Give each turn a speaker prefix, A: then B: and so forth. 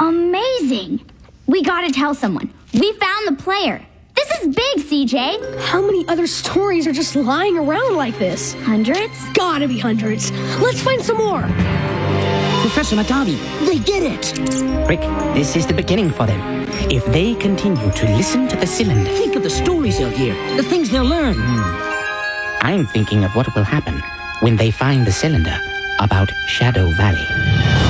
A: Amazing. We gotta tell someone. We found the player. This is big, CJ.
B: How many other stories are just lying around like this?
A: Hundreds?
B: Gotta be hundreds. Let's find some more.
C: Professor Matavi, they did it!
D: Rick, this is the beginning for them. If they continue to listen to the cylinder...
C: Think of the stories they'll hear, the things they'll learn.
D: I'm thinking of what will happen when they find the cylinder about Shadow Valley.